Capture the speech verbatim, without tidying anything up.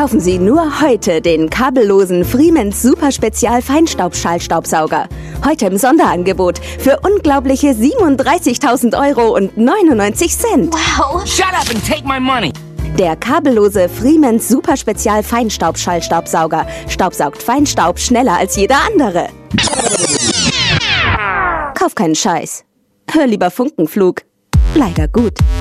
Kaufen Sie nur heute den kabellosen Freemans Super Spezial Feinstaubschallstaubsauger. Heute im Sonderangebot für unglaubliche siebenunddreißigtausend Euro und neunundneunzig Cent. Wow! Shut up and take my money! Der kabellose Freemans Super Spezial Feinstaubschallstaubsauger staubsaugt Feinstaub schneller als jeder andere. Kauf keinen Scheiß. Hör lieber Funkenflug. Leider gut.